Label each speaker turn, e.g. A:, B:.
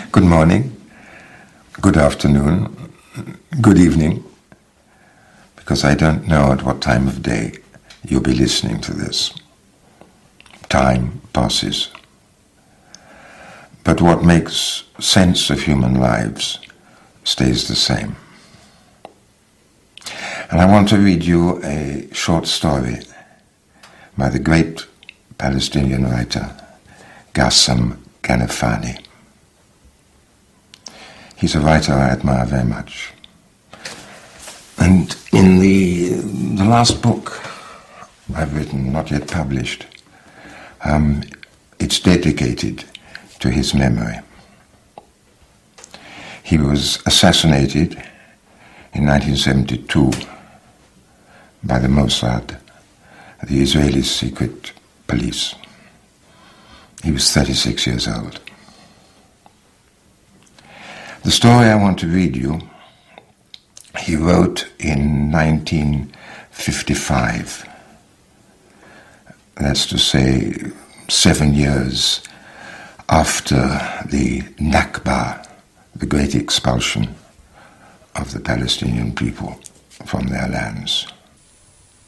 A: Good morning, good afternoon, good evening, because I don't know at what time of day you'll be listening to this. Time passes. But what makes sense of human lives stays the same. And I want to read you a short story by the great Palestinian writer Ghasem Kanafani. He's a writer I admire very much. And in the last book I've written, not yet published, it's dedicated to his memory. He was assassinated in 1972 by the Mossad, the Israeli secret police. He was 36 years old. The story I want to read you, he wrote in 1955. That's to say, 7 years after the Nakba, the great expulsion of the Palestinian people from their lands.